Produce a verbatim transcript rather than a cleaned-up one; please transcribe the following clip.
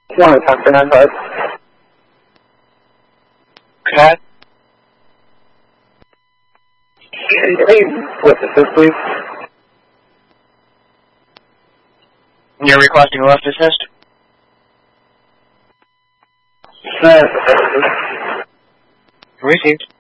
One at time for nine five. Okay. Hey, with assist, please. You're requesting a left assist? Uh, Received.